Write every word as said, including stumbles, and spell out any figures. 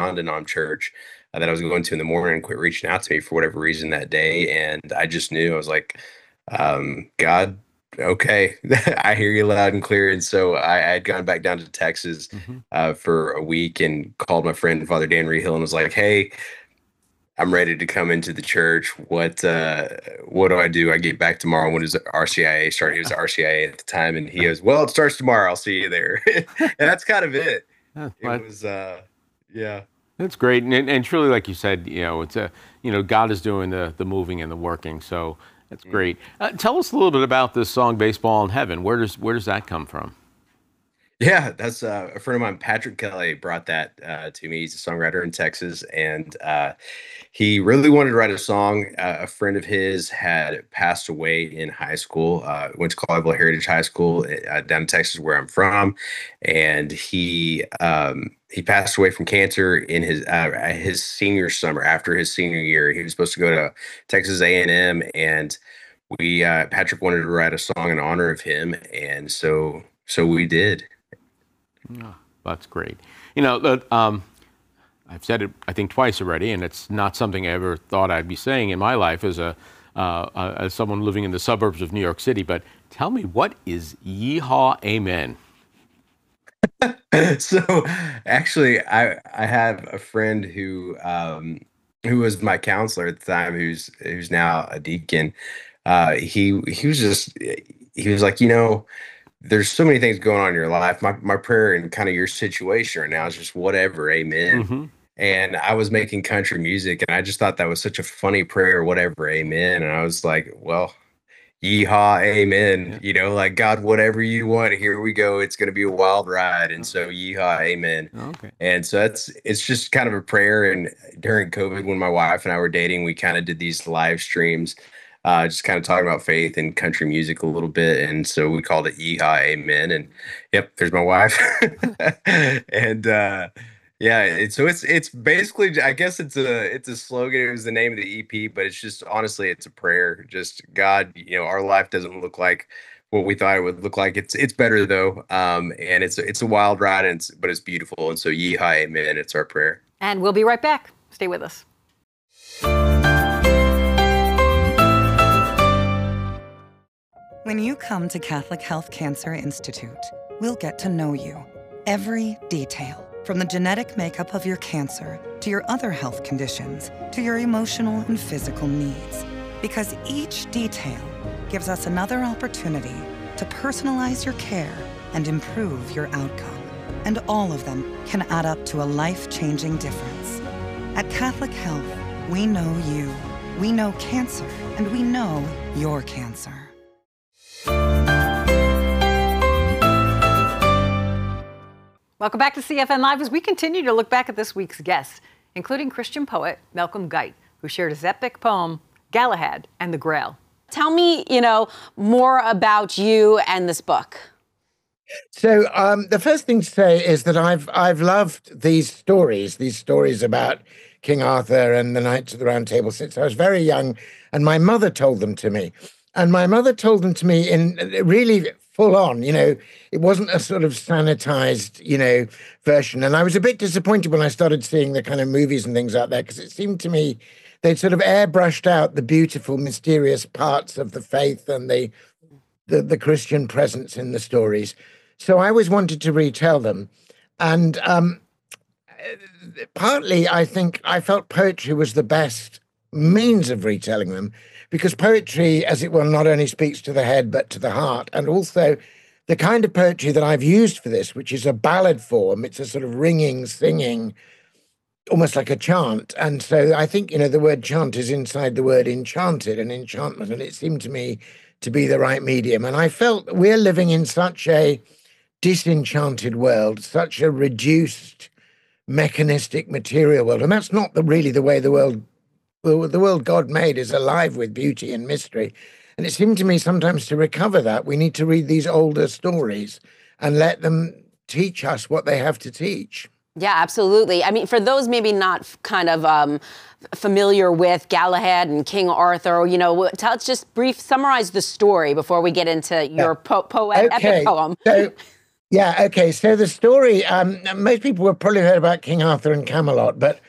non-denom church uh, that I was going to in the morning and quit reaching out to me for whatever reason that day. And I just knew I was like, um, God, okay, I hear you loud and clear. And so I, I had gone back down to Texas Hmm. uh, for a week and called my friend Father Dan Rehill and was like, hey, I'm ready to come into the church. What uh what do I do? I get back tomorrow. When does R C I A start? He was at R C I A at the time, and he goes, well, it starts tomorrow. I'll see you there. And that's kind of it. Yeah, It well, was uh yeah. that's great, and, and truly, like you said, you know, it's a, you know, God is doing the the moving and the working. So that's great. Uh, tell us a little bit about this song, "Baseball in Heaven." Where does where does that come from? Yeah, that's uh, a friend of mine, Patrick Kelly, brought that uh, to me. He's a songwriter in Texas, and uh, he really wanted to write a song. Uh, a friend of his had passed away in high school. Uh, went to Colleyville Heritage High School uh, down in Texas, where I'm from, and he um, he passed away from cancer in his uh, his senior summer. After his senior year, he was supposed to go to Texas A and M, and we uh, Patrick wanted to write a song in honor of him, and so so we did. Oh, that's great. You know, that, um, I've said it, I think, twice already, and it's not something I ever thought I'd be saying in my life as a uh, uh, as someone living in the suburbs of New York City. But tell me, what is Yeehaw Amen? So actually I I have a friend who um who was my counselor at the time who's who's now a deacon. Uh he he was just he was like, you know, there's so many things going on in your life. My my prayer and kind of your situation right now is just whatever, amen. Hmm. And I was making country music and I just thought that was such a funny prayer, whatever, amen. And I was like, well, yeehaw, amen. Yeah. You know, like God, whatever you want, here we go. It's going to be a wild ride. And so, yeehaw, amen. Okay. And so that's it's just kind of a prayer. And during COVID, when my wife and I were dating, we kind of did these live streams, uh, just kind of talking about faith and country music a little bit. And so we called it yeehaw, amen. And yep, there's my wife. And uh yeah, it, so it's it's basically I guess it's a it's a slogan. It was the name of the E P, but it's just honestly it's a prayer. Just God, you know, our life doesn't look like what we thought it would look like. It's it's better though, um, and it's it's a wild ride, and it's, but it's beautiful. And so, yeehaw, amen. It's our prayer. And we'll be right back. Stay with us. When you come to Catholic Health Cancer Institute, we'll get to know you, every detail. From the genetic makeup of your cancer, to your other health conditions, to your emotional and physical needs. Because each detail gives us another opportunity to personalize your care and improve your outcome. And all of them can add up to a life-changing difference. At Catholic Health, we know you, we know cancer, and we know your cancer. Welcome back to C F N Live as we continue to look back at this week's guests, including Christian poet Malcolm Guite, who shared his epic poem, Galahad and the Grail. Tell me, you know, more about you and this book. So um, the first thing to say is that I've I've loved these stories, these stories about King Arthur and the Knights of the Round Table since I was very young, and my mother told them to me. And my mother told them to me in really full on, you know, it wasn't a sort of sanitized, you know, version. And I was a bit disappointed when I started seeing the kind of movies and things out there, because it seemed to me they'd sort of airbrushed out the beautiful, mysterious parts of the faith and the, the, the Christian presence in the stories. So I always wanted to retell them. And um, partly, I think I felt poetry was the best means of retelling them, because poetry, as it were, not only speaks to the head, but to the heart. And also the kind of poetry that I've used for this, which is a ballad form, it's a sort of ringing, singing, almost like a chant. And so I think, you know, the word chant is inside the word enchanted and enchantment. And it seemed to me to be the right medium. And I felt we're living in such a disenchanted world, such a reduced, mechanistic, material world. And that's not the, really the way the world The, the world God made is alive with beauty and mystery. And it seemed to me sometimes to recover that, we need to read these older stories and let them teach us what they have to teach. Yeah, absolutely. I mean, for those maybe not kind of um, familiar with Galahad and King Arthur, you know, tell us just brief, summarize the story before we get into your po- poet okay. epic poem. So Yeah, okay. So the story, um, most people have probably heard about King Arthur and Camelot, but